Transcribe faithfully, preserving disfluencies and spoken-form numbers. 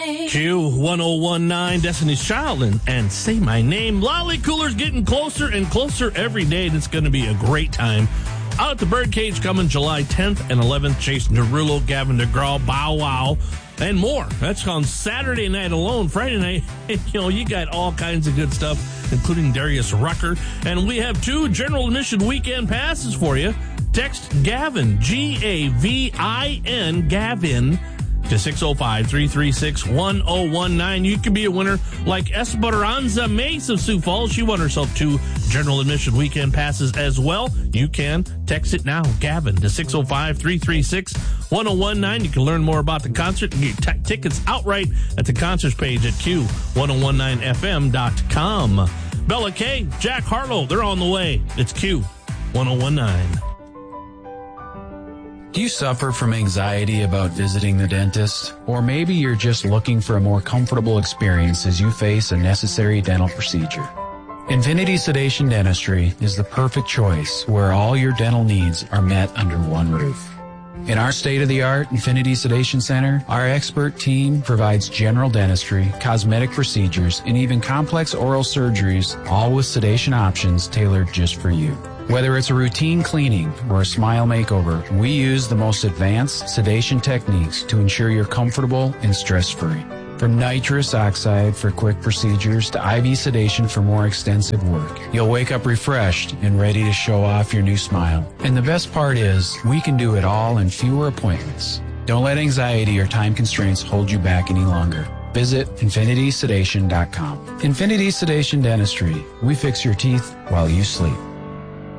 Q one oh one nine, Destiny's Child, and, and Say My Name. Lolly Cooler's getting closer and closer every day, and it's going to be a great time. Out at the Birdcage coming July tenth and eleventh. Jason Derulo, Gavin DeGraw, Bow Wow, and more. That's on Saturday night alone. Friday night, you know, you got all kinds of good stuff, including Darius Rucker. And we have two general admission weekend passes for you. Text Gavin, G A V I N, Gavin, to six oh five, three three six, one oh one nine. You could be a winner like Esperanza Mace of Sioux Falls. She won herself two general admission weekend passes as well. You can text it now, Gavin, to six oh five, three three six, one oh one nine. You can learn more about the concert and get t- tickets outright at the concerts page at Q ten nineteen F M dot com. Bella Kay, Jack Harlow, they're on the way. It's Q ten nineteen. Do you suffer from anxiety about visiting the dentist? Or maybe you're just looking for a more comfortable experience as you face a necessary dental procedure. Infinity Sedation Dentistry is the perfect choice where all your dental needs are met under one roof. In our state-of-the-art Infinity Sedation Center, our expert team provides general dentistry, cosmetic procedures, and even complex oral surgeries, all with sedation options tailored just for you. Whether it's a routine cleaning or a smile makeover, we use the most advanced sedation techniques to ensure you're comfortable and stress-free. From nitrous oxide for quick procedures to I V sedation for more extensive work, you'll wake up refreshed and ready to show off your new smile. And the best part is, we can do it all in fewer appointments. Don't let anxiety or time constraints hold you back any longer. Visit infinity sedation dot com. Infinity Sedation Dentistry. We fix your teeth while you sleep.